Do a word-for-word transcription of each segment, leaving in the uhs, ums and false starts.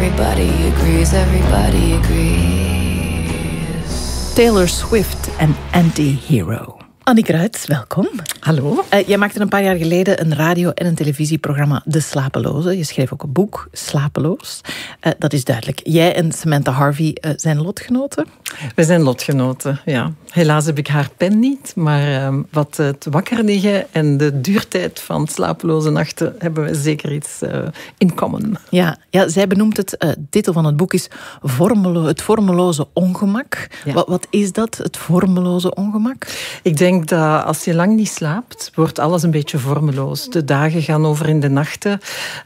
everybody agrees, everybody agrees. Taylor Swift en Anti-Hero. Annieke Ruijts, welkom. Hallo. Uh, jij maakte een paar jaar geleden een radio- en een televisieprogramma De Slapeloze. Je schreef ook een boek, Slapeloos. Uh, dat is duidelijk. Jij en Samantha Harvey uh, zijn lotgenoten? We zijn lotgenoten, ja. Helaas heb ik haar pen niet, maar uh, wat het wakker liggen en de duurtijd van slapeloze nachten hebben we zeker iets uh, in common. Ja, ja, zij benoemt het, uh, de titel van het boek is Vormelo- Het vormeloze ongemak. Ja. Wat, wat is dat, het vormeloze ongemak? Ik denk dat als je lang niet slaapt, wordt alles een beetje vormeloos. De dagen gaan over in de nachten.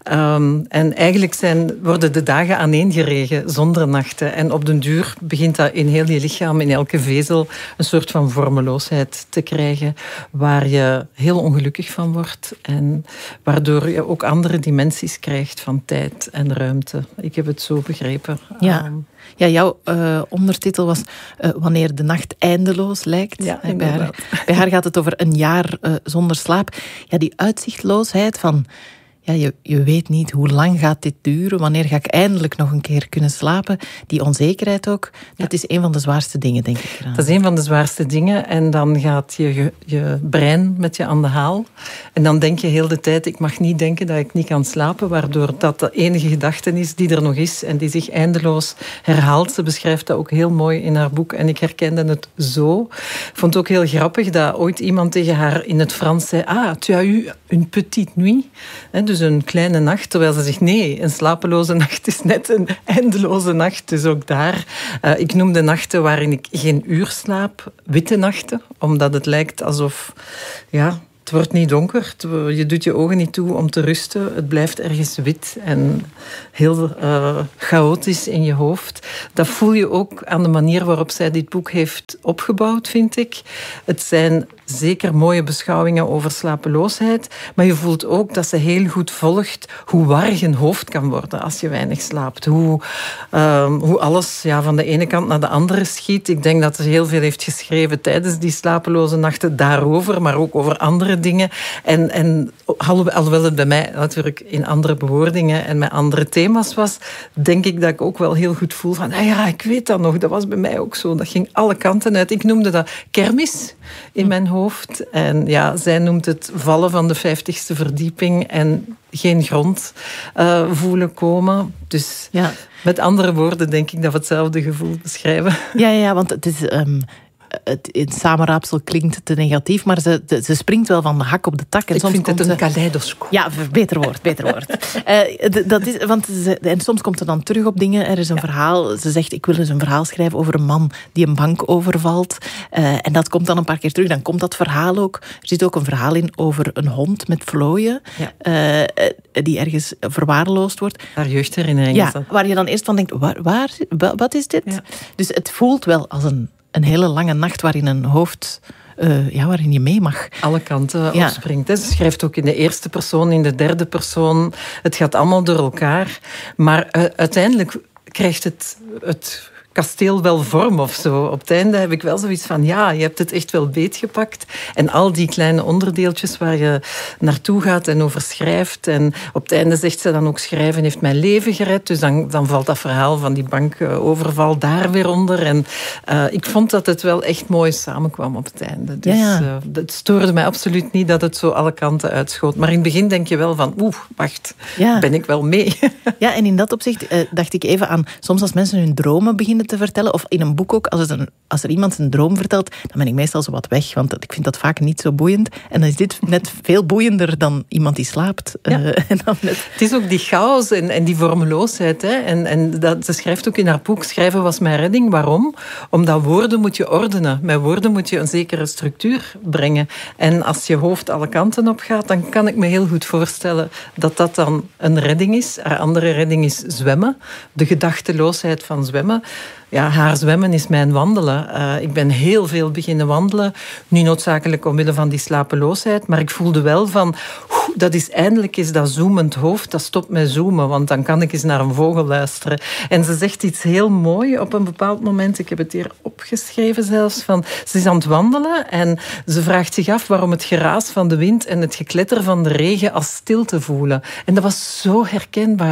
Um, en eigenlijk zijn, worden de dagen aaneengeregen zonder nachten. En op den duur begint dat in heel je lichaam, in elke vezel, een soort van vormeloosheid te krijgen, waar je heel ongelukkig van wordt en waardoor je ook andere dimensies krijgt van tijd en ruimte. Ik heb het zo begrepen. Ja. Um, Ja, jouw uh, ondertitel was uh, Wanneer de nacht eindeloos lijkt. Ja, bij, haar, bij haar gaat het over een jaar uh, zonder slaap. Ja, die uitzichtloosheid van... Ja, je, je weet niet hoe lang gaat dit duren. Wanneer ga ik eindelijk nog een keer kunnen slapen? Die onzekerheid ook, dat ja. is een van de zwaarste dingen, denk ik. Eraan. Dat is een van de zwaarste dingen. En dan gaat je, je brein met je aan de haal. En dan denk je heel de tijd, ik mag niet denken dat ik niet kan slapen. Waardoor dat de enige gedachte is die er nog is. En die zich eindeloos herhaalt. Ze beschrijft dat ook heel mooi in haar boek. En ik herkende het zo. Ik vond het ook heel grappig dat ooit iemand tegen haar in het Frans zei... Ah, tu as eu une petite nuit. He, dus een kleine nacht, terwijl ze zegt nee, een slapeloze nacht is net een eindeloze nacht. Dus ook daar, uh, ik noem de nachten waarin ik geen uur slaap, witte nachten, omdat het lijkt alsof, ja, het wordt niet donker, je doet je ogen niet toe om te rusten, het blijft ergens wit en heel uh, chaotisch in je hoofd. Dat voel je ook aan de manier waarop zij dit boek heeft opgebouwd, vind ik. Het zijn zeker mooie beschouwingen over slapeloosheid, maar je voelt ook dat ze heel goed volgt hoe warrig een hoofd kan worden als je weinig slaapt. Hoe, uh, hoe alles ja, van de ene kant naar de andere schiet. Ik denk dat ze heel veel heeft geschreven tijdens die slapeloze nachten daarover, maar ook over andere dingen. En, en alhoewel het bij mij natuurlijk in andere bewoordingen en met andere thema's was, denk ik dat ik ook wel heel goed voel van, ah ja, ik weet dat nog, dat was bij mij ook zo. Dat ging alle kanten uit. Ik noemde dat kermis in mijn hoofd. En ja, zij noemt het vallen van de vijftigste verdieping en geen grond uh, voelen komen. Dus ja. Met andere woorden denk ik dat we hetzelfde gevoel beschrijven. Ja, ja, want het is... Um Het, het samenraapsel klinkt te negatief, maar ze, de, ze springt wel van de hak op de tak. En ik soms vind komt het een ze... kaleidoscoop. Ja, beter woord, beter woord. uh, dat is, want ze, en soms komt ze dan terug op dingen. Er is een ja. verhaal. Ze zegt, ik wil eens een verhaal schrijven over een man die een bank overvalt. Uh, en dat komt dan een paar keer terug. Dan komt dat verhaal ook. Er zit ook een verhaal in over een hond met vlooien. Ja. Uh, die ergens verwaarloosd wordt. Haar jeugdherinnering ja, is dat. Waar je dan eerst van denkt, waar, waar, wat is dit? Ja. Dus het voelt wel als een... Een hele lange nacht waarin een hoofd, uh, ja, waarin je mee mag. Alle kanten ja. opspringt. Ze schrijft ook in de eerste persoon, in de derde persoon. Het gaat allemaal door elkaar. Maar uh, uiteindelijk krijgt het... het kasteel wel vorm of zo. Op het einde heb ik wel zoiets van, ja, je hebt het echt wel beetgepakt. En al die kleine onderdeeltjes waar je naartoe gaat en over schrijft. En op het einde zegt ze dan ook, schrijven heeft mijn leven gered. Dus dan, dan valt dat verhaal van die bankoverval daar weer onder. En uh, ik vond dat het wel echt mooi samenkwam op het einde. Dus ja, ja. Uh, het stoorde mij absoluut niet dat het zo alle kanten uitschoot. Maar in het begin denk je wel van, oeh, wacht, ja. ben ik wel mee? Ja, en in dat opzicht uh, dacht ik even aan, soms als mensen hun dromen beginnen te vertellen, of in een boek ook, als, het een, als er iemand zijn droom vertelt, dan ben ik meestal zo wat weg, want ik vind dat vaak niet zo boeiend. En dan is dit net veel boeiender dan iemand die slaapt. Ja. Uh, en dan net... Het is ook die chaos en, en die vormeloosheid. Hè? En, en dat, ze schrijft ook in haar boek, schrijven was mijn redding. Waarom? Omdat woorden moet je ordenen. Met woorden moet je een zekere structuur brengen. En als je hoofd alle kanten op gaat, dan kan ik me heel goed voorstellen dat dat dan een redding is. Haar andere redding is zwemmen. De gedachteloosheid van zwemmen. Ja, haar zwemmen is mijn wandelen. Uh, ik ben heel veel beginnen wandelen. Niet noodzakelijk omwille van die slapeloosheid, maar ik voelde wel van, oeh, dat is eindelijk eens dat zoemend hoofd, dat stopt met zoomen, want dan kan ik eens naar een vogel luisteren. En ze zegt iets heel moois op een bepaald moment, ik heb het hier opgeschreven zelfs, van, ze is aan het wandelen en ze vraagt zich af waarom het geraas van de wind en het gekletter van de regen als stilte voelen. En dat was zo herkenbaar.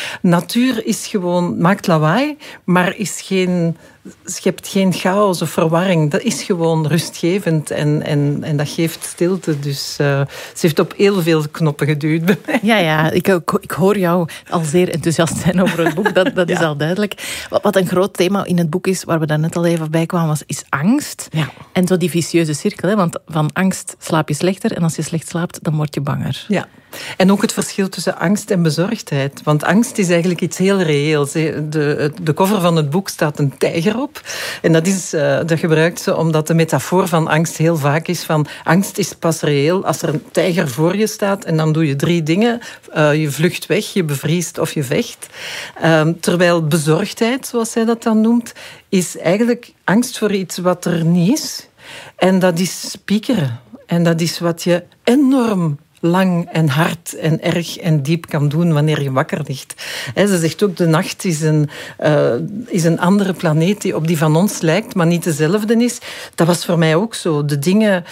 Natuur is gewoon, maakt lawaai, maar is geen, schept geen chaos of verwarring. Dat is gewoon rustgevend en, en, en dat geeft stilte. Dus uh, ze heeft op heel veel knoppen geduwd bij mij. Ja, ja ik, ik hoor jou al zeer enthousiast zijn over het boek. Dat, dat ja. is al duidelijk. Wat, wat een groot thema in het boek is, waar we daar net al even bij kwamen, was, is angst. Ja. En zo die vicieuze cirkel. Hè? Want van angst slaap je slechter en als je slecht slaapt, dan word je banger. Ja. En ook het verschil tussen angst en bezorgdheid. Want angst is eigenlijk iets heel reëels. De, de cover van het boek staat een tijger op. En dat, is, uh, dat gebruikt ze omdat de metafoor van angst heel vaak is van angst is pas reëel als er een tijger voor je staat en dan doe je drie dingen. Uh, je vlucht weg, je bevriest of je vecht. Uh, terwijl bezorgdheid, zoals zij dat dan noemt, is eigenlijk angst voor iets wat er niet is. En dat is piekeren. En dat is wat je enorm lang en hard en erg en diep kan doen wanneer je wakker ligt. He, ze zegt ook, de nacht is een, uh, is een andere planeet die op die van ons lijkt, maar niet dezelfde is. Dat was voor mij ook zo. De dingen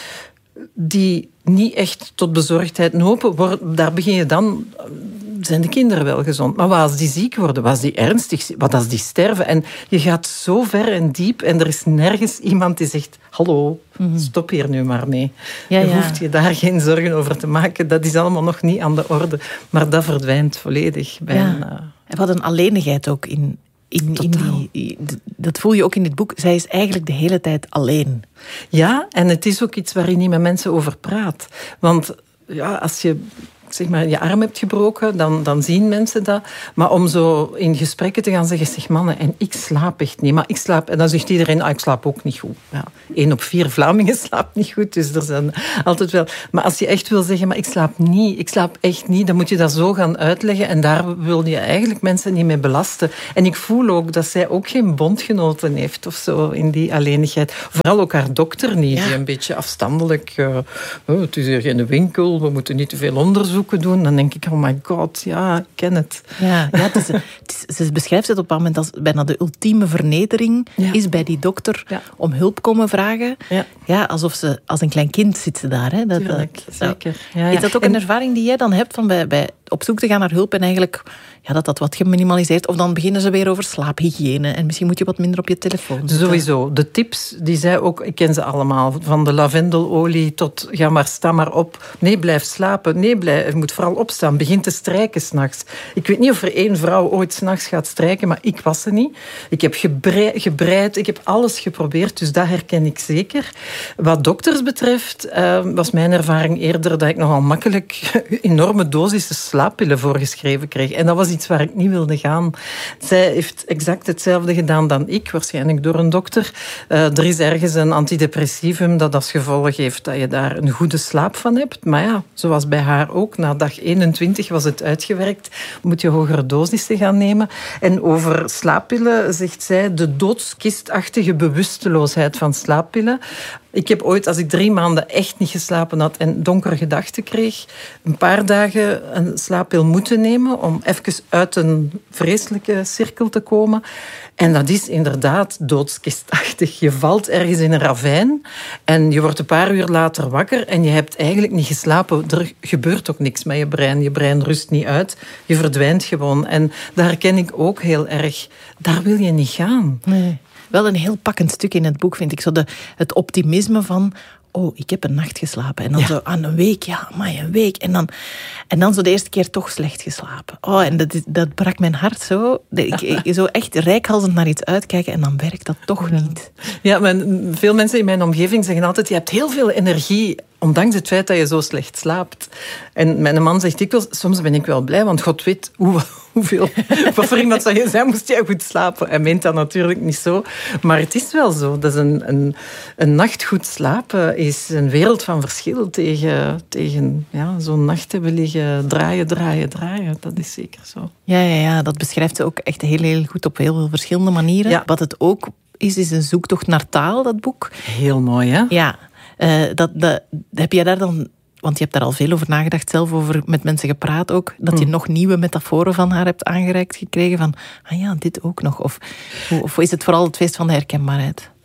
die niet echt tot bezorgdheid lopen, daar begin je dan... zijn de kinderen wel gezond. Maar wat als die ziek worden? Wat als die ernstig... Wat als die sterven? En je gaat zo ver en diep en er is nergens iemand die zegt... Hallo, stop hier nu maar mee. Ja, je ja. hoeft je daar geen zorgen over te maken. Dat is allemaal nog niet aan de orde. Maar dat verdwijnt volledig. Bij ja. een, uh... En wat een alleenigheid ook in... In, in die, dat voel je ook in dit boek. Zij is eigenlijk de hele tijd alleen. Ja, en het is ook iets waar je niet met mensen over praat. Want ja, als je... zeg maar, je arm hebt gebroken, dan, dan zien mensen dat. Maar om zo in gesprekken te gaan zeggen, zeg mannen, en ik slaap echt niet. Maar ik slaap, en dan zegt iedereen, ah, ik slaap ook niet goed. Ja, één op vier Vlamingen slaapt niet goed, dus er zijn altijd wel... Maar als je echt wil zeggen, maar ik slaap niet, ik slaap echt niet, dan moet je dat zo gaan uitleggen. En daar wil je eigenlijk mensen niet mee belasten. En ik voel ook dat zij ook geen bondgenoten heeft of zo in die alleenigheid. Vooral ook haar dokter niet, ja. die een beetje afstandelijk... Uh, oh, het is hier geen winkel, we moeten niet te veel onderzoek doen, dan denk ik, oh my god, ja, ik ken het. Ja, ja het is, het is, ze beschrijft het op een moment als bijna de ultieme vernedering ja. is bij die dokter ja. om hulp komen vragen. Ja. ja, alsof ze, als een klein kind zit ze daar. Hè. Dat, Tuurlijk, dat, zeker. Ja, ja. Is dat ook en, een ervaring die jij dan hebt van bij, bij op zoek te gaan naar hulp en eigenlijk ja, dat dat wat geminimaliseerd, of dan beginnen ze weer over slaaphygiëne en misschien moet je wat minder op je telefoon zitten. Sowieso. De tips, die zij ook, ik ken ze allemaal, van de lavendelolie tot, ga maar, sta maar op. Nee, blijf slapen. Nee, blijf, je moet vooral opstaan. Begin te strijken s'nachts. Ik weet niet of er één vrouw ooit s'nachts gaat strijken, maar ik was er niet. Ik heb gebreid, gebreid, ik heb alles geprobeerd, dus dat herken ik zeker. Wat dokters betreft, uh, was mijn ervaring eerder dat ik nogal makkelijk enorme dosissen slaappillen voorgeschreven kreeg. En dat was iets waar ik niet wilde gaan. Zij heeft exact hetzelfde gedaan dan ik, waarschijnlijk door een dokter. Uh, er is ergens een antidepressivum dat als gevolg heeft dat je daar een goede slaap van hebt. Maar ja, zoals bij haar ook, na dag eenentwintig was het uitgewerkt, moet je hogere dosissen gaan nemen. En over slaappillen zegt zij de doodskistachtige bewusteloosheid van slaappillen. Ik heb ooit, als ik drie maanden echt niet geslapen had en donkere gedachten kreeg, een paar dagen een slaappil moeten nemen om even uit een vreselijke cirkel te komen. En dat is inderdaad doodskistachtig. Je valt ergens in een ravijn en je wordt een paar uur later wakker en je hebt eigenlijk niet geslapen. Er gebeurt ook niks met je brein. Je brein rust niet uit. Je verdwijnt gewoon. En dat herken ik ook heel erg. Daar wil je niet gaan. Nee. Wel een heel pakkend stuk in het boek, vind ik. Zo de, het optimisme van... Oh, ik heb een nacht geslapen. En dan ja. zo aan een week, ja, maar een week. En dan, en dan zo de eerste keer toch slecht geslapen. Oh, en dat, dat brak mijn hart zo. Ik, ik, zo echt reikhalzend naar iets uitkijken en dan werkt dat toch niet. Ja, maar veel mensen in mijn omgeving zeggen altijd... Je hebt heel veel energie, ondanks het feit dat je zo slecht slaapt. En mijn man zegt dikwijls, soms ben ik wel blij, want God weet hoe, hoeveel... Wat voor iemand zou je zijn, moest jij goed slapen? Hij meent dat natuurlijk niet zo. Maar het is wel zo. Dat is een, een, een nacht goed slapen is een wereld van verschil tegen, tegen ja, zo'n nacht hebben liggen draaien, draaien, draaien. Dat is zeker zo. Ja, ja, ja, dat beschrijft ze ook echt heel, heel goed op heel veel verschillende manieren. Ja. Wat het ook is, is een zoektocht naar taal, dat boek. Heel mooi, hè? Ja. Uh, dat, dat, heb jij daar dan... Want je hebt daar al veel over nagedacht, zelf over met mensen gepraat ook, dat je mm. nog nieuwe metaforen van haar hebt aangereikt gekregen van, ah ja, dit ook nog. Of, of is het vooral het feest van de herkenbaarheid?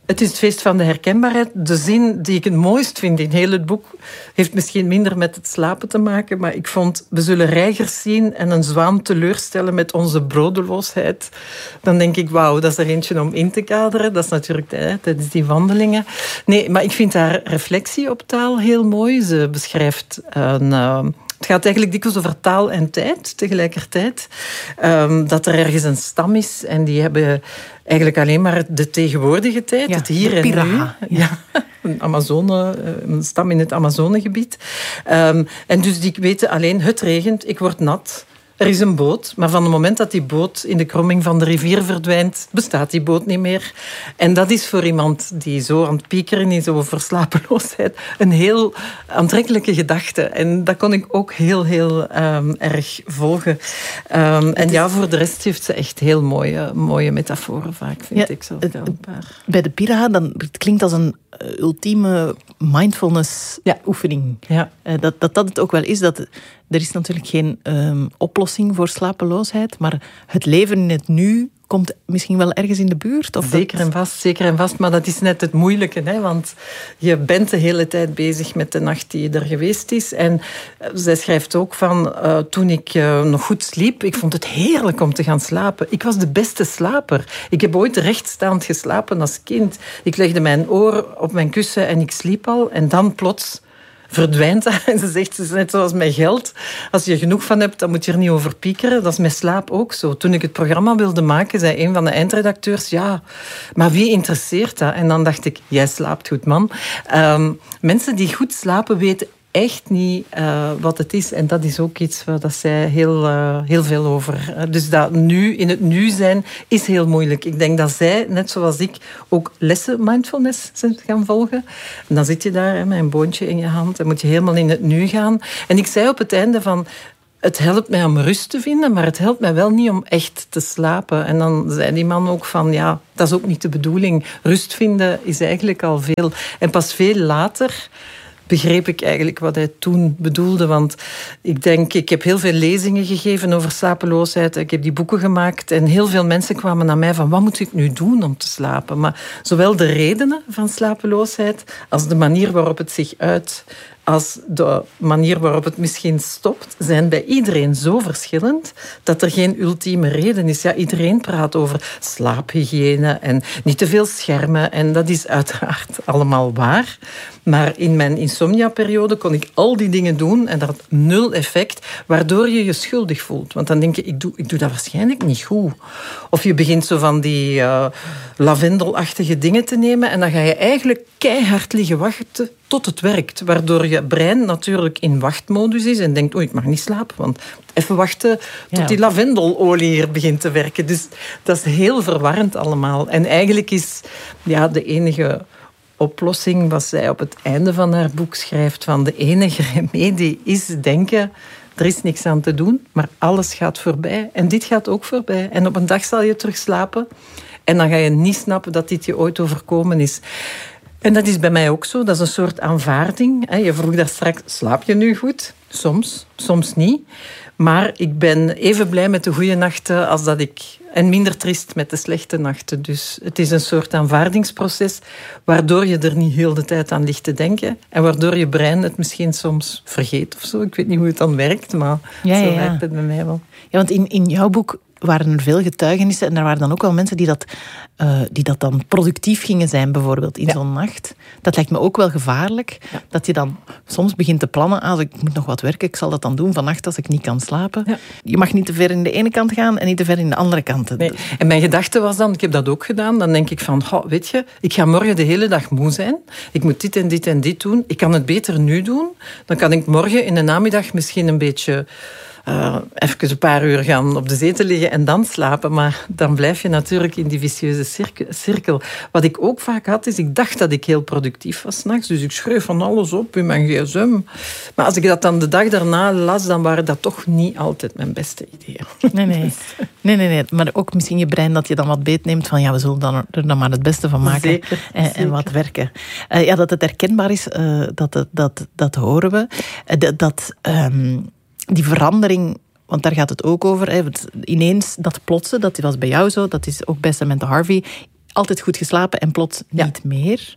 Het is het feest van de herkenbaarheid. De zin die ik het mooist vind in heel het boek heeft misschien minder met het slapen te maken, maar ik vond, we zullen reigers zien en een zwaan teleurstellen met onze brodeloosheid. Dan denk ik, wauw, dat is er eentje om in te kaderen. Dat is natuurlijk hè, tijdens die wandelingen. Nee, maar ik vind haar reflectie op taal heel mooi. Ze beschrijft een... Uh, Het gaat eigenlijk dikwijls over taal en tijd tegelijkertijd. Um, dat er ergens een stam is en die hebben eigenlijk alleen maar de tegenwoordige tijd, ja, het hier de en Piraha. nu. Ja, een, Amazone, een stam in het Amazonegebied. Um, en dus die weten alleen, het regent, ik word nat. Er is een boot, maar van het moment dat die boot in de kromming van de rivier verdwijnt, bestaat die boot niet meer. En dat is voor iemand die zo aan het piekeren is over slapeloosheid een heel aantrekkelijke gedachte. En dat kon ik ook heel, heel um, erg volgen. Um, en ja, voor de rest heeft ze echt heel mooie, mooie metaforen vaak, vind ja, ik zo. Het, bij de Piraha, dan, het klinkt als een uh, ultieme mindfulness-oefening. Ja. Uh, dat, dat dat het ook wel is, dat... Er is natuurlijk geen um, oplossing voor slapeloosheid, maar het leven in het nu komt misschien wel ergens in de buurt. Of zeker dat... en vast, zeker en vast. Maar dat is net het moeilijke, hè? Want je bent de hele tijd bezig met de nacht die er geweest is. En zij schrijft ook van, uh, toen ik uh, nog goed sliep, ik vond het heerlijk om te gaan slapen. Ik was de beste slaper. Ik heb ooit rechtstaand geslapen als kind. Ik legde mijn oor op mijn kussen en ik sliep al. En dan plots... verdwijnt dat. En ze zegt, het is net zoals met geld. Als je er genoeg van hebt, dan moet je er niet over piekeren. Dat is met slaap ook zo. Toen ik het programma wilde maken, zei een van de eindredacteurs, ja, maar wie interesseert dat? En dan dacht ik, jij slaapt goed, man. Um, mensen die goed slapen weten echt niet uh, wat het is. En dat is ook iets waar dat zij heel, uh, heel veel over... Uh, dus dat nu, in het nu zijn, is heel moeilijk. Ik denk dat zij, net zoals ik, ook lessen mindfulness zijn gaan volgen. En dan zit je daar hè, met een boontje in je hand en moet je helemaal in het nu gaan. En ik zei op het einde van... Het helpt mij om rust te vinden, maar het helpt mij wel niet om echt te slapen. En dan zei die man ook van, ja, dat is ook niet de bedoeling. Rust vinden is eigenlijk al veel. En pas veel later... begreep ik eigenlijk wat hij toen bedoelde. Want ik denk, ik heb heel veel lezingen gegeven over slapeloosheid. Ik heb die boeken gemaakt en heel veel mensen kwamen naar mij van, wat moet ik nu doen om te slapen? Maar zowel de redenen van slapeloosheid als de manier waarop het zich uit, als de manier waarop het misschien stopt, zijn bij iedereen zo verschillend dat er geen ultieme reden is. Ja, iedereen praat over slaaphygiëne en niet te veel schermen. En dat is uiteraard allemaal waar. Maar in mijn insomnia-periode kon ik al die dingen doen en dat had nul effect, waardoor je je schuldig voelt. Want dan denk je, ik doe, ik doe dat waarschijnlijk niet goed. Of je begint zo van die uh, lavendelachtige dingen te nemen en dan ga je eigenlijk keihard liggen wachten tot het werkt. Waardoor je brein natuurlijk in wachtmodus is en denkt, oh, ik mag niet slapen, want even wachten tot ja. die lavendelolie hier begint te werken. Dus dat is heel verwarrend allemaal. En eigenlijk is ja, de enige oplossing, wat zij op het einde van haar boek schrijft, van de enige remedie is denken, er is niks aan te doen, maar alles gaat voorbij. En dit gaat ook voorbij. En op een dag zal je terug slapen en dan ga je niet snappen dat dit je ooit overkomen is. En dat is bij mij ook zo. Dat is een soort aanvaarding. Je vroeg daar straks, slaap je nu goed? Soms, soms niet. Maar ik ben even blij met de goede nachten als dat ik... En minder triest met de slechte nachten. Dus het is een soort aanvaardingsproces waardoor je er niet heel de tijd aan ligt te denken. En waardoor je brein het misschien soms vergeet of zo. Ik weet niet hoe het dan werkt, maar ja, zo ja, ja. werkt het bij mij wel. Ja, want in, in jouw boek waren er veel getuigenissen en er waren dan ook wel mensen die dat, uh, die dat dan productief gingen zijn, bijvoorbeeld in ja. zo'n nacht. Dat lijkt me ook wel gevaarlijk, ja. dat je dan soms begint te plannen, ah, ik moet nog wat werken, ik zal dat dan doen vannacht als ik niet kan slapen. Ja. Je mag niet te ver in de ene kant gaan en niet te ver in de andere kant. Nee. En mijn gedachte was dan, ik heb dat ook gedaan, dan denk ik van, oh, weet je, ik ga morgen de hele dag moe zijn, ik moet dit en dit en dit doen, ik kan het beter nu doen, dan kan ik morgen in de namiddag misschien een beetje... Uh, even een paar uur gaan op de zetel liggen en dan slapen. Maar dan blijf je natuurlijk in die vicieuze cirkel. Wat ik ook vaak had, is ik dacht dat ik heel productief was 's nachts. Dus ik schreef van alles op in mijn gsm. Maar als ik dat dan de dag daarna las, dan waren dat toch niet altijd mijn beste ideeën. Nee, nee. nee, nee, nee. Maar ook misschien je brein dat je dan wat beet neemt van ja, we zullen dan er dan maar het beste van maken. Zeker, en, zeker. en wat werken. Uh, ja, dat het herkenbaar is, uh, dat, dat, dat horen we. Uh, dat... dat um, Die verandering, want daar gaat het ook over. Hè. Ineens dat plotsen, dat was bij jou zo, dat is ook bij Samantha Harvey. altijd goed geslapen en plots Ja. niet meer.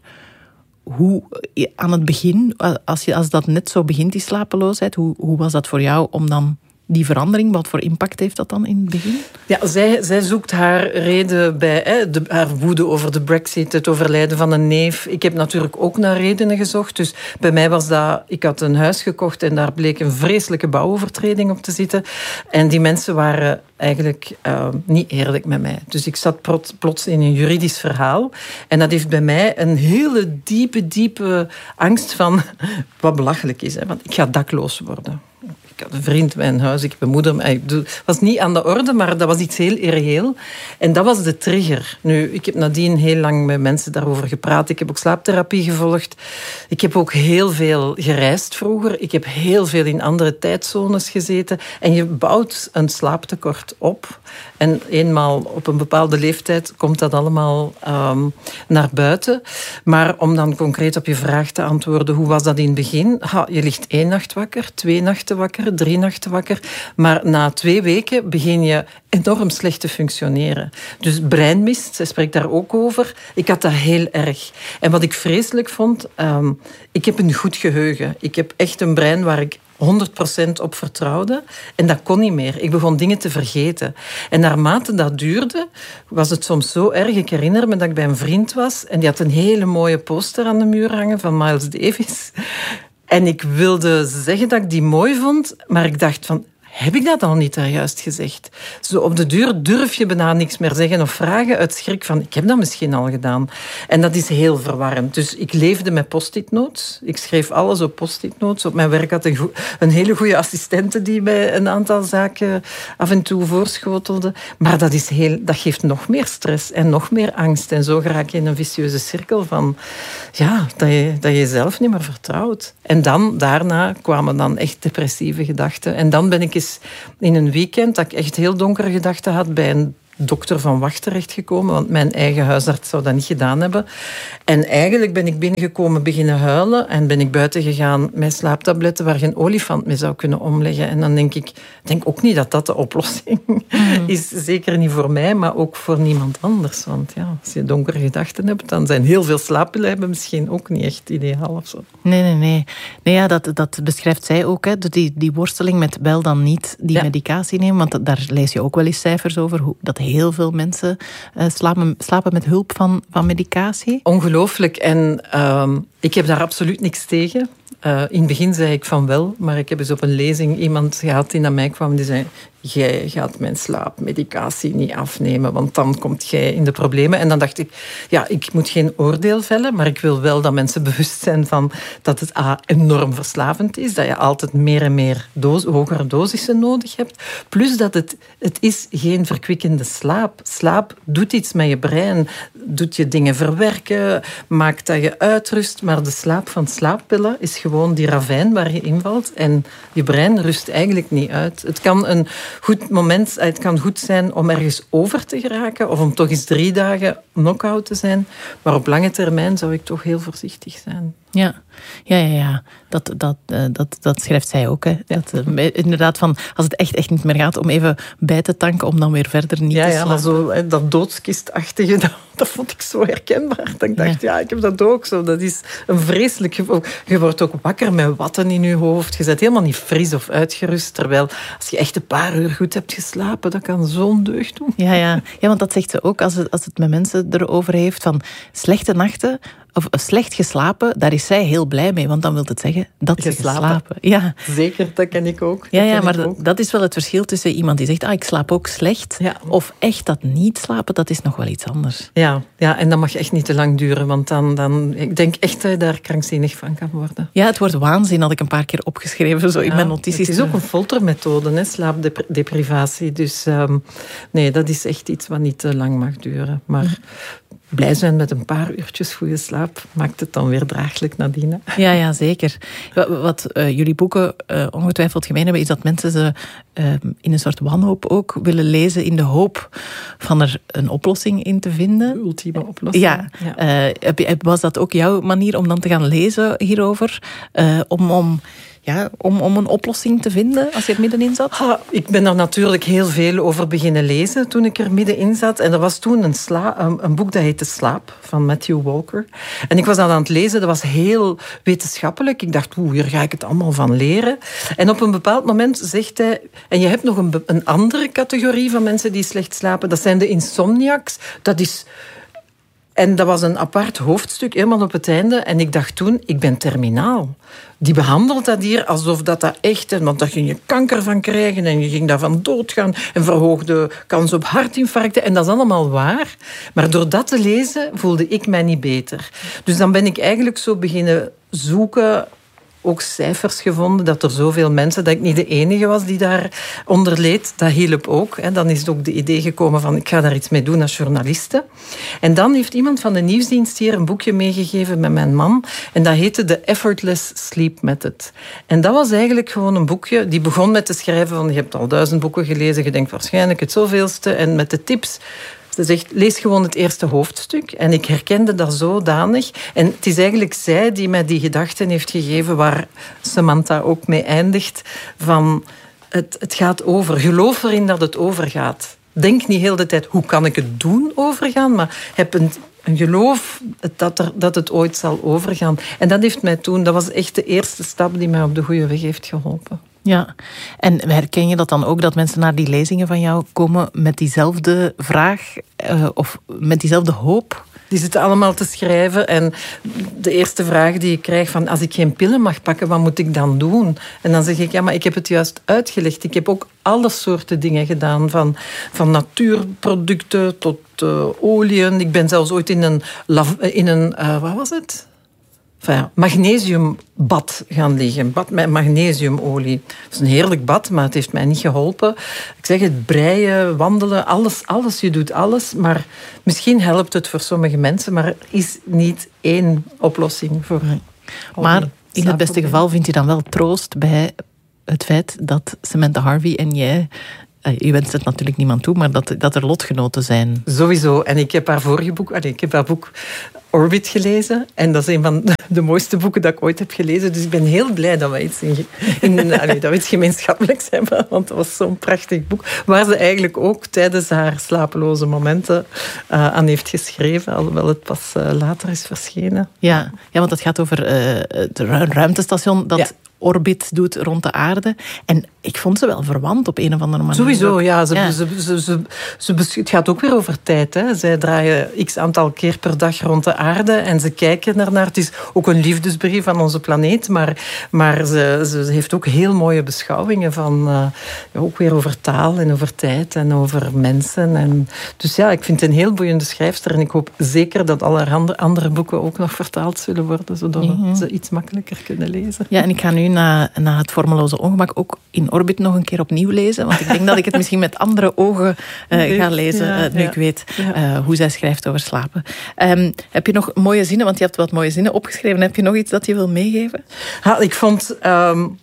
Hoe, aan het begin, als, je, als dat net zo begint, die slapeloosheid, hoe, hoe was dat voor jou om dan die verandering, wat voor impact heeft dat dan in het begin? Ja, zij, zij zoekt haar reden bij hè, de, haar woede over de Brexit, het overlijden van een neef. Ik heb natuurlijk ook naar redenen gezocht. Dus bij mij was dat, ik had een huis gekocht en daar bleek een vreselijke bouwovertreding op te zitten. En die mensen waren eigenlijk uh, niet eerlijk met mij. Dus ik zat plots in een juridisch verhaal. En dat heeft bij mij een hele diepe, diepe angst van wat belachelijk is. Hè, want ik ga dakloos worden. Ik had een vriend bij een huis, ik heb een moeder. Het was niet aan de orde, maar dat was iets heel irreëel. En dat was de trigger. Nu, ik heb nadien heel lang met mensen daarover gepraat. Ik heb ook slaaptherapie gevolgd. Ik heb ook heel veel gereisd vroeger. Ik heb heel veel in andere tijdzones gezeten. En je bouwt een slaaptekort op. En eenmaal op een bepaalde leeftijd komt dat allemaal um, naar buiten. Maar om dan concreet op je vraag te antwoorden, hoe was dat in het begin? Ha, je ligt één nacht wakker, twee nachten wakker, drie nachten wakker. Maar na twee weken begin je enorm slecht te functioneren. Dus breinmist, zij spreekt daar ook over. Ik had dat heel erg. En wat ik vreselijk vond, um, ik heb een goed geheugen. Ik heb echt een brein waar ik honderd procent op vertrouwde. En dat kon niet meer. Ik begon dingen te vergeten. En naarmate dat duurde, was het soms zo erg. Ik herinner me dat ik bij een vriend was en die had een hele mooie poster aan de muur hangen van Miles Davis. En ik wilde zeggen dat ik die mooi vond, maar ik dacht van, heb ik dat al niet daar juist gezegd? Zo op de duur durf je bijna niks meer zeggen of vragen uit schrik van, ik heb dat misschien al gedaan. En dat is heel verwarrend. Dus ik leefde met post-it notes. Ik schreef alles op post-it notes. Op mijn werk had een, go- een hele goede assistente die mij een aantal zaken af en toe voorschotelde. Maar dat, is heel, dat geeft nog meer stress en nog meer angst. En zo raak je in een vicieuze cirkel van, ja, dat je, dat je jezelf niet meer vertrouwt. En dan, daarna kwamen dan echt depressieve gedachten. En dan ben ik eens in een weekend, dat ik echt heel donkere gedachten had, bij een dokter van Wacht terechtgekomen, want mijn eigen huisarts zou dat niet gedaan hebben. En eigenlijk ben ik binnengekomen, beginnen huilen en ben ik buiten gegaan met slaaptabletten waar geen olifant mee zou kunnen omleggen. En dan denk ik, denk ook niet dat dat de oplossing mm. is. Zeker niet voor mij, maar ook voor niemand anders. Want ja, als je donkere gedachten hebt, dan zijn heel veel slaappillen hebben misschien ook niet echt ideaal of zo. Nee, nee, nee. nee ja, dat, dat beschrijft zij ook. Hè. Die, die worsteling met wel dan niet die ja. medicatie nemen. Want daar lees je ook wel eens cijfers over. Hoe, dat heel veel mensen uh, slapen, slapen met hulp van, van medicatie. Ongelooflijk. En uh, ik heb daar absoluut niks tegen. Uh, in het begin zei ik van wel, maar ik heb eens op een lezing iemand gehad die naar mij kwam en die zei, jij gaat mijn slaapmedicatie niet afnemen, want dan komt jij in de problemen. En dan dacht ik, ja, ik moet geen oordeel vellen, maar ik wil wel dat mensen bewust zijn van dat het A, enorm verslavend is, dat je altijd meer en meer doos, hogere dosissen nodig hebt, plus dat het, het is geen verkwikkende slaap. Slaap doet iets met je brein, doet je dingen verwerken, maakt dat je uitrust, maar de slaap van slaappillen is gewoon die ravijn waar je invalt en je brein rust eigenlijk niet uit. Het kan een goed moment, het kan goed zijn om ergens over te geraken of om toch eens drie dagen knock-out te zijn, maar op lange termijn zou ik toch heel voorzichtig zijn. Ja, ja, ja, ja. Dat, dat, dat, dat schrijft zij ook. Hè. Ja. Dat, inderdaad, van, als het echt, echt niet meer gaat, om even bij te tanken, om dan weer verder niet ja, te ja, slapen. Maar zo, dat doodskistachtige, dat, dat vond ik zo herkenbaar. Dat ik dacht, ja. ja, ik heb dat ook zo. Dat is een vreselijk gevoel. Je wordt ook wakker met watten in je hoofd. Je bent helemaal niet fris of uitgerust. Terwijl, als je echt een paar uur goed hebt geslapen, dat kan zo'n deugd doen. Ja, ja. ja, want dat zegt ze ook, als het, als het met mensen erover heeft, van slechte nachten, of slecht geslapen, daar is zij heel blij mee, want dan wil het zeggen dat ze geslapen. slapen. Ja. Zeker, dat ken ik ook. Dat ja, ja, ken maar ook. dat is wel het verschil tussen iemand die zegt, ah, ik slaap ook slecht, ja. of echt dat niet slapen, dat is nog wel iets anders. Ja, ja, en dat mag echt niet te lang duren, want dan, dan ik denk echt dat je daar krankzinnig van kan worden. Ja, het wordt waanzin, had ik een paar keer opgeschreven, zo in ja, mijn notities. Het is ook een foltermethode, hè, slaapdeprivatie. Dus um, nee, dat is echt iets wat niet te lang mag duren. Maar hm. blij zijn met een paar uurtjes goede slaap maakt het dan weer draaglijk nadien. Hè? Ja, ja, zeker. Wat uh, jullie boeken uh, ongetwijfeld gemeen hebben, is dat mensen ze uh, in een soort wanhoop ook willen lezen in de hoop van er een oplossing in te vinden. De ultieme oplossing. Ja. ja. Uh, was dat ook jouw manier om dan te gaan lezen hierover? Uh, om... om ja, om, om een oplossing te vinden als je er middenin zat? Ha, ik ben er natuurlijk heel veel over beginnen lezen toen ik er middenin zat. En er was toen een, sla, een, een boek dat heette Slaap, van Matthew Walker. En ik was dat aan het lezen, dat was heel wetenschappelijk. Ik dacht, oeh, hier ga ik het allemaal van leren. En op een bepaald moment zegt hij... En je hebt nog een, een andere categorie van mensen die slecht slapen. Dat zijn de insomniacs. Dat is... En dat was een apart hoofdstuk, helemaal op het einde. En ik dacht toen, ik ben terminaal. Die behandelt dat hier alsof dat, dat echt is. Want daar ging je kanker van krijgen en je ging daarvan doodgaan. En verhoogde kans op hartinfarcten. En dat is allemaal waar. Maar door dat te lezen voelde ik mij niet beter. Dus dan ben ik eigenlijk zo beginnen zoeken... ook cijfers gevonden, dat er zoveel mensen, dat ik niet de enige was die daaronder leed. Dat hielp ook. Hè. Dan is het ook de idee gekomen van, ik ga daar iets mee doen als journaliste. En dan heeft iemand van de nieuwsdienst hier een boekje meegegeven met mijn man. En dat heette The Effortless Sleep Method. En dat was eigenlijk gewoon een boekje, die begon met te schrijven van, je hebt al duizend boeken gelezen, je denkt waarschijnlijk het zoveelste. En met de tips... Ze zegt, lees gewoon het eerste hoofdstuk. En ik herkende dat zodanig. En het is eigenlijk zij die mij die gedachten heeft gegeven, waar Samantha ook mee eindigt, van het, het gaat over. Geloof erin dat het overgaat. Denk niet heel de tijd, hoe kan ik het doen overgaan? Maar heb een, een geloof dat, er, dat het ooit zal overgaan. En dat heeft mij toen, dat was echt de eerste stap die mij op de goede weg heeft geholpen. Ja, en herken je dat dan ook, dat mensen naar die lezingen van jou komen met diezelfde vraag uh, of met diezelfde hoop? Die zitten allemaal te schrijven en de eerste vraag die ik krijg van, als ik geen pillen mag pakken, wat moet ik dan doen? En dan zeg ik, ja, maar ik heb het juist uitgelegd. Ik heb ook alle soorten dingen gedaan, van, van natuurproducten tot uh, oliën. Ik ben zelfs ooit in een, in een uh, wat was het? Enfin, magnesiumbad gaan liggen. Bad met magnesiumolie. Het is een heerlijk bad, maar het heeft mij niet geholpen. Ik zeg het, breien, wandelen, alles, alles. Je doet alles, maar misschien helpt het voor sommige mensen, maar er is niet één oplossing voor. Maar in het beste geval vind je dan wel troost bij het feit dat Samantha Harvey en jij... Je wenst het natuurlijk niemand toe, maar dat, dat er lotgenoten zijn. Sowieso. En ik heb haar vorige boek... Allez, ik heb haar boek Orbit gelezen. En dat is een van de mooiste boeken dat ik ooit heb gelezen. Dus ik ben heel blij dat we iets, in, in, allez, dat we iets gemeenschappelijks hebben. Want het was zo'n prachtig boek. Waar ze eigenlijk ook tijdens haar slapeloze momenten uh, aan heeft geschreven. Alhoewel het pas uh, later is verschenen. Ja, ja, want het gaat over uh, het ruimtestation dat... Ja. Orbit doet rond de aarde. En ik vond ze wel verwant op een of andere manier. Sowieso, ja. Ze, ja. Ze, ze, ze, ze, het gaat ook weer over tijd. Hè. Zij draaien x aantal keer per dag rond de aarde en ze kijken ernaar. Het is ook een liefdesbrief aan onze planeet, maar, maar ze, ze heeft ook heel mooie beschouwingen van, uh, ja, ook weer over taal en over tijd en over mensen. En, dus ja, ik vind het een heel boeiende schrijfster en ik hoop zeker dat alle andere boeken ook nog vertaald zullen worden, zodat we mm-hmm. ze iets makkelijker kunnen lezen. Ja, en ik ga nu Na, na het vormeloze ongemak ook in Orbit nog een keer opnieuw lezen. Want ik denk dat ik het misschien met andere ogen uh, ga lezen. Ja, uh, nu ja. ik weet uh, hoe zij schrijft over slapen. Um, heb je nog mooie zinnen? Want je hebt wat mooie zinnen opgeschreven. Heb je nog iets dat je wil meegeven? Ja, ik vond... Um...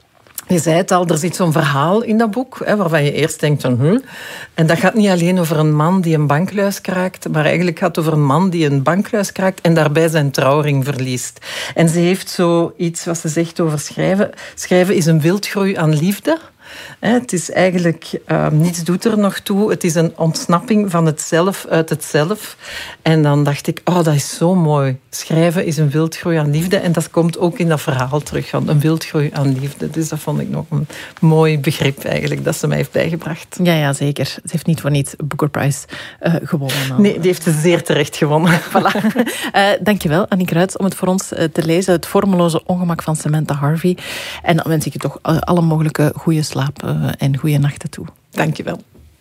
Je zei het al, er zit zo'n verhaal in dat boek, hè, waarvan je eerst denkt van... Huh? En dat gaat niet alleen over een man die een bankluis kraakt, maar eigenlijk gaat het over een man die een bankluis kraakt en daarbij zijn trouwring verliest. En ze heeft zoiets wat ze zegt over schrijven. Schrijven is een wildgroei aan liefde. Het is eigenlijk, uh, niets doet er nog toe. Het is een ontsnapping van het zelf uit het zelf. En dan dacht ik, oh, dat is zo mooi. Schrijven is een wildgroei aan liefde. En dat komt ook in dat verhaal terug, van een wildgroei aan liefde. Dus dat vond ik nog een mooi begrip eigenlijk, dat ze mij heeft bijgebracht. Ja, ja, zeker. Ze heeft niet voor niets Booker Prize uh, gewonnen. Al. Nee, die heeft ze zeer terecht gewonnen. Voilà. Uh, dankjewel, Annick Ruijts, om het voor ons uh, te lezen. Het vormeloze ongemak van Samantha Harvey. En dan wens ik je toch uh, alle mogelijke goede slaap en goede nachten toe. Dank je wel.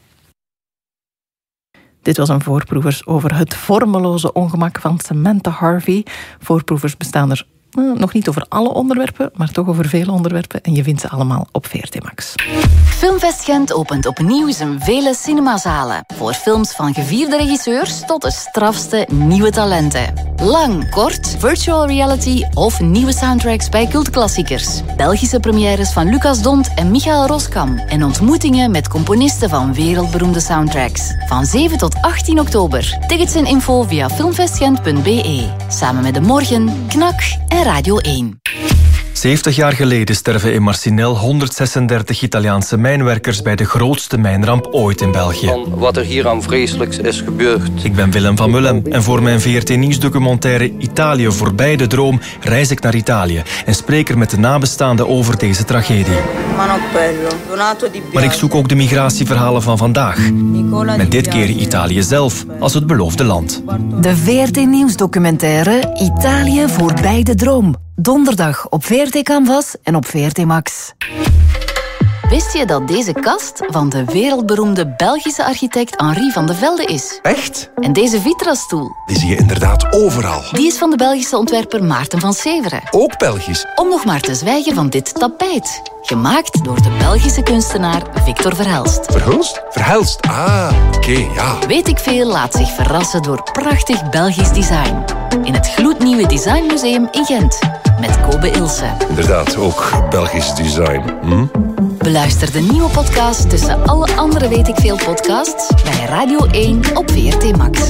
Dit was een voorproevers over het vormeloze ongemak van Samantha Harvey. Voorproevers bestaan er eh, nog niet over alle onderwerpen, maar toch over vele onderwerpen. En je vindt ze allemaal op V R T Max. Filmfest Gent opent opnieuw zijn vele cinemazalen. Voor films van gevierde regisseurs tot de strafste nieuwe talenten. Lang, kort, virtual reality of nieuwe soundtracks bij cultklassiekers. Belgische premières van Lucas Dont en Michael Roskam. En ontmoetingen met componisten van wereldberoemde soundtracks. Van zeven tot achttien oktober. Tickets en info via filmfestgent punt be. Samen met De Morgen, Knak en Radio één. zeventig jaar geleden sterven in Marcinelle honderdzesendertig Italiaanse mijnwerkers bij de grootste mijnramp ooit in België. Van wat er hier aan vreselijks is gebeurd. Ik ben Willem van Mullem en voor mijn V R T-nieuwsdocumentaire Italië voorbij de droom reis ik naar Italië en spreek er met de nabestaanden over deze tragedie. Maar ik zoek ook de migratieverhalen van vandaag. Met dit keer Italië zelf als het beloofde land. De V R T-nieuwsdocumentaire Italië voorbij de droom. Donderdag op V R T Canvas en op V R T Max. Wist je dat deze kast van de wereldberoemde Belgische architect Henri van de Velde is? Echt? En deze Vitra-stoel? Die zie je inderdaad overal. Die is van de Belgische ontwerper Maarten van Severen. Ook Belgisch. Om nog maar te zwijgen van dit tapijt. Gemaakt door de Belgische kunstenaar Victor Verhelst. Verhulst? Verhelst, ah, oké, okay, ja. Weet ik veel laat zich verrassen door prachtig Belgisch design. In het gloednieuwe Designmuseum in Gent. Met Kobe Ilse. Inderdaad, ook Belgisch design. Hm? Beluister de nieuwe podcast tussen alle andere Weet ik veel podcasts bij Radio één op V R T Max.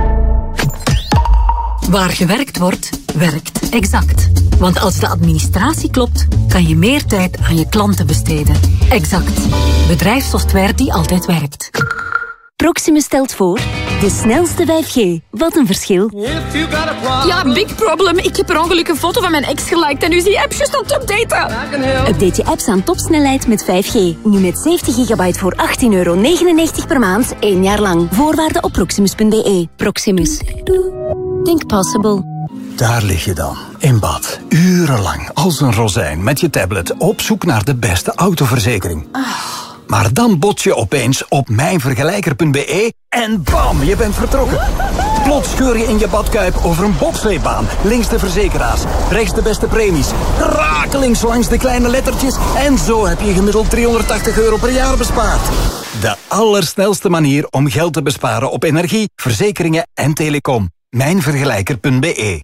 Waar gewerkt wordt, werkt Exact. Want als de administratie klopt, kan je meer tijd aan je klanten besteden. Exact. Bedrijfssoftware die altijd werkt. Proximus stelt voor de snelste vijf G. Wat een verschil. Ja, big problem. Ik heb per ongeluk een foto van mijn ex geliked en nu is die app juist aan het updaten. Update je apps aan topsnelheid met vijf G. Nu met zeventig gigabyte voor achttien euro negenennegentig per maand, één jaar lang. Voorwaarden op proximus punt b e. Proximus. Think possible. Daar lig je dan, in bad, urenlang, als een rozijn, met je tablet, op zoek naar de beste autoverzekering. Oh. Maar dan bots je opeens op mijnvergelijker punt b e en bam, je bent vertrokken. Plots scheur je in je badkuip over een bobsleebaan. Links de verzekeraars, rechts de beste premies. Rakelings langs de kleine lettertjes. En zo heb je gemiddeld driehonderdtachtig euro per jaar bespaard. De allersnelste manier om geld te besparen op energie, verzekeringen en telecom. mijnvergelijker punt b e.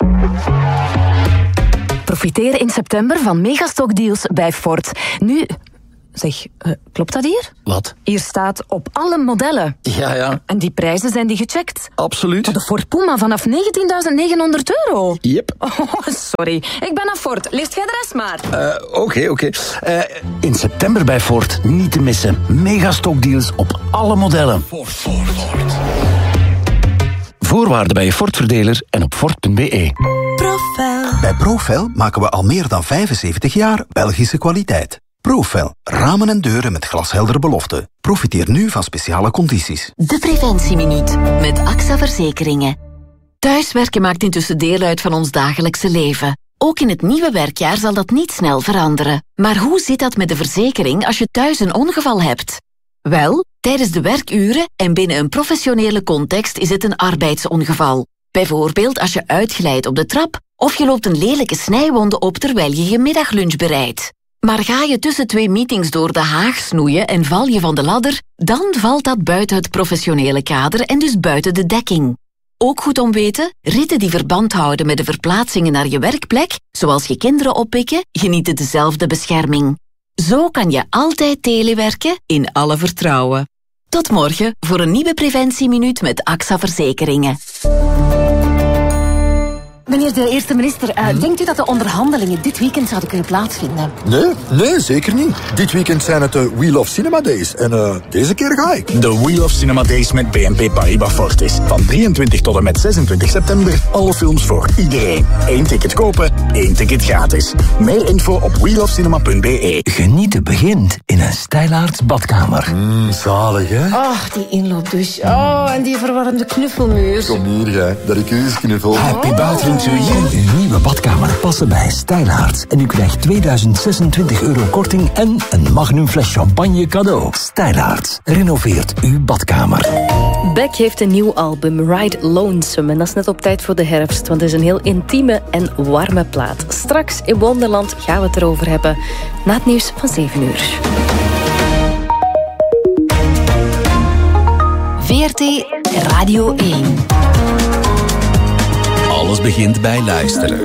Profiteer in september van megastockdeals bij Ford. Nu... Zeg, uh, klopt dat hier? Wat? Hier staat op alle modellen. Ja, ja. En die prijzen zijn die gecheckt? Absoluut. Maar de Ford Puma vanaf negentienduizend negenhonderd euro. Yep. Oh, sorry. Ik ben aan Ford. Leest jij de rest maar. Oké, uh, oké. Okay, okay. uh, in september bij Ford niet te missen. Megastockdeals op alle modellen. Ford, Ford, Ford. Voorwaarden bij je Ford-verdeler en op Ford punt b e. Profel. Bij Profel maken we al meer dan vijfenzeventig jaar Belgische kwaliteit. Profel. Ramen en deuren met glasheldere beloften. Profiteer nu van speciale condities. De Preventieminuut met A X A Verzekeringen. Thuiswerken maakt intussen deel uit van ons dagelijkse leven. Ook in het nieuwe werkjaar zal dat niet snel veranderen. Maar hoe zit dat met de verzekering als je thuis een ongeval hebt? Wel, tijdens de werkuren en binnen een professionele context is het een arbeidsongeval. Bijvoorbeeld als je uitglijdt op de trap of je loopt een lelijke snijwonde op terwijl je je middaglunch bereidt. Maar ga je tussen twee meetings door de haag snoeien en val je van de ladder, dan valt dat buiten het professionele kader en dus buiten de dekking. Ook goed om weten, ritten die verband houden met de verplaatsingen naar je werkplek, zoals je kinderen oppikken, genieten dezelfde bescherming. Zo kan je altijd telewerken in alle vertrouwen. Tot morgen voor een nieuwe Preventieminuut met A X A Verzekeringen. Meneer de eerste minister, uh, hmm? denkt u dat de onderhandelingen dit weekend zouden kunnen plaatsvinden? Nee, nee, zeker niet. Dit weekend zijn het de Wheel of Cinema Days. En uh, deze keer ga ik. De Wheel of Cinema Days met B N P Paribas Fortis. Van drieëntwintig tot en met zesentwintig september. Alle films voor iedereen. Eén ticket kopen, één ticket gratis. Meer info op wheel of cinema punt b e. Genieten begint in een Stijlaarts badkamer. Mmm, zalig, hè? Oh, die inloopdouche. Oh, en die verwarmde knuffelmuur. Kom hier, jij, dat ik u eens knuffel. Happy Bathroom. Kom uw nieuwe badkamer passen bij Stijlaarts. En u krijgt tweeduizend zesentwintig euro korting en een magnum fles champagne cadeau. Stijlaarts renoveert uw badkamer. Beck heeft een nieuw album, Ride Lonesome. En dat is net op tijd voor de herfst, want het is een heel intieme en warme plaat. Straks in Wonderland gaan we het erover hebben. Na het nieuws van zeven uur. V R T Radio één. Alles begint bij luisteren.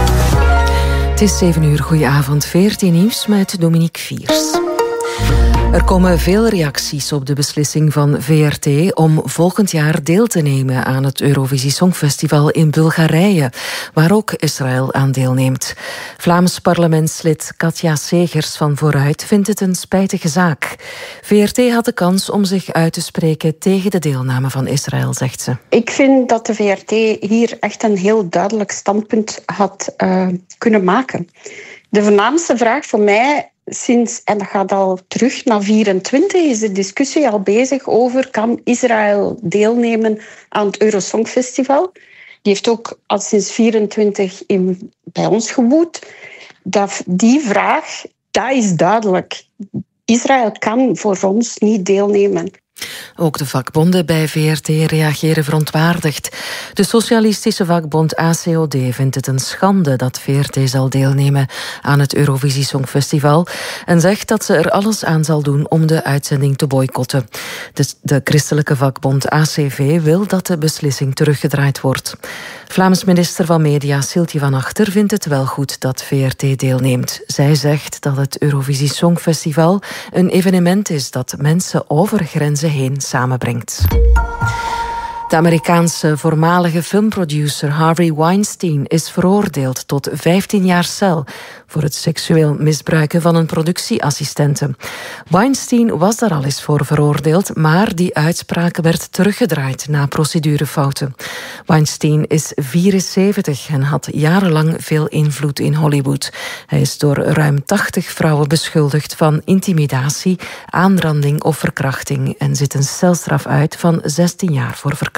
Het is zeven uur, goedenavond. V R T Nieuws met Dominique Viers. Er komen veel reacties op de beslissing van V R T om volgend jaar deel te nemen aan het Eurovisie Songfestival in Bulgarije, waar ook Israël aan deelneemt. Vlaams parlementslid Katja Segers van Vooruit vindt het een spijtige zaak. V R T had de kans om zich uit te spreken tegen de deelname van Israël, zegt ze. Ik vind dat de V R T hier echt een heel duidelijk standpunt had uh, kunnen maken. De voornaamste vraag voor mij sinds, en dat gaat al terug naar vierentwintig, is de discussie al bezig over kan Israël deelnemen aan het Eurosongfestival. Die heeft ook al sinds vierentwintig in, bij ons gewoed. Dat, die vraag, dat is duidelijk. Israël kan voor ons niet deelnemen. Ook de vakbonden bij V R T reageren verontwaardigd. De socialistische vakbond A C O D vindt het een schande dat V R T zal deelnemen aan het Eurovisie Songfestival en zegt dat ze er alles aan zal doen om de uitzending te boycotten. De, de christelijke vakbond A C V wil dat de beslissing teruggedraaid wordt. Vlaams minister van Media Siltje van Achter vindt het wel goed dat V R T deelneemt. Zij zegt dat het Eurovisie Songfestival een evenement is dat mensen over grenzen heen samenbrengt. De Amerikaanse voormalige filmproducer Harvey Weinstein is veroordeeld tot vijftien jaar cel voor het seksueel misbruiken van een productieassistente. Weinstein was daar al eens voor veroordeeld, maar die uitspraak werd teruggedraaid na procedurefouten. Weinstein is vierenzeventig en had jarenlang veel invloed in Hollywood. Hij is door ruim tachtig vrouwen beschuldigd van intimidatie, aanranding of verkrachting en zit een celstraf uit van zestien jaar voor verkrachting.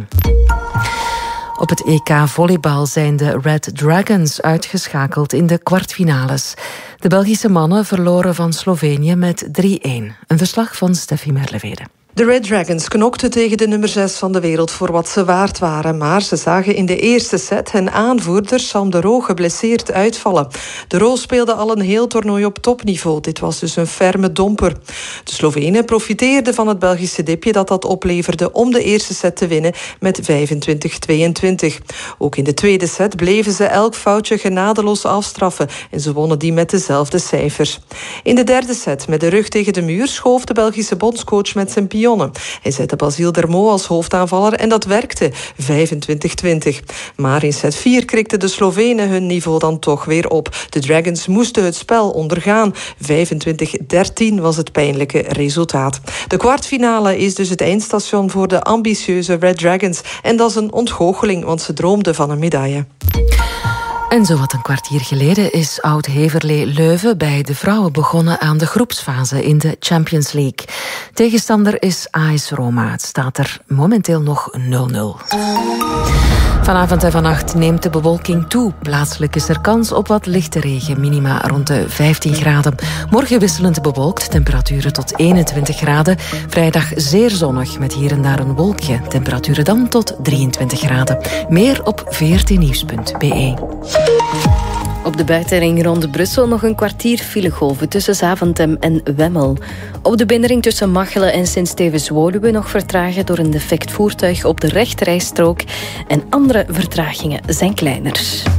Op het E K volleybal zijn de Red Dragons uitgeschakeld in de kwartfinales. De Belgische mannen verloren van Slovenië met drie-een. Een verslag van Steffi Merlevede. De Red Dragons knokten tegen de nummer zes van de wereld voor wat ze waard waren, maar ze zagen in de eerste set hun aanvoerder Sam de Roo geblesseerd uitvallen. De Roo speelde al een heel toernooi op topniveau. Dit was dus een ferme domper. De Slovenen profiteerden van het Belgische dipje dat dat opleverde om de eerste set te winnen met vijfentwintig tweeëntwintig. Ook in de tweede set bleven ze elk foutje genadeloos afstraffen en ze wonnen die met dezelfde cijfers. In de derde set, met de rug tegen de muur, schoof de Belgische bondscoach met zijn pionnen. Hij zette Basile Dermot als hoofdaanvaller en dat werkte, vijfentwintig twintig. Maar in set vier krikten de Slovenen hun niveau dan toch weer op. De Dragons moesten het spel ondergaan. vijfentwintig dertien was het pijnlijke resultaat. De kwartfinale is dus het eindstation voor de ambitieuze Red Dragons. En dat is een ontgoocheling, want ze droomden van een medaille. En zowat een kwartier geleden is Oud-Heverlee Leuven bij de vrouwen begonnen aan de groepsfase in de Champions League. Tegenstander is A S Roma. Het staat er momenteel nog nul nul. Vanavond en vannacht neemt de bewolking toe. Plaatselijk is er kans op wat lichte regen, minima rond de vijftien graden. Morgen wisselend bewolkt, temperaturen tot eenentwintig graden. Vrijdag zeer zonnig, met hier en daar een wolkje. Temperaturen dan tot drieëntwintig graden. Meer op v r t nieuws punt b e. Op de buitenring rond Brussel nog een kwartier filegolven tussen Zaventem en Wemmel. Op de binnenring tussen Machelen en Sint-Stevens-Woluwe nog vertragen door een defect voertuig op de rechterrijstrook. En andere vertragingen zijn kleiner.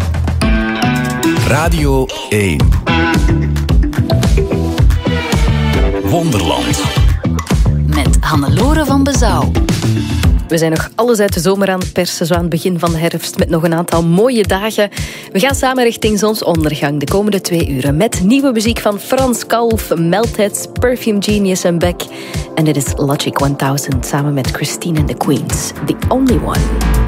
Radio één. Wonderland. Met Hannelore van Bezouw. We zijn nog alles uit de zomer aan het persen, zo aan het begin van de herfst, met nog een aantal mooie dagen. We gaan samen richting zonsondergang de komende twee uren met nieuwe muziek van Frans Kalf, Meltheads, Perfume Genius en Beck. En dit is Logic honderd samen met Christine and the Queens, The Only One.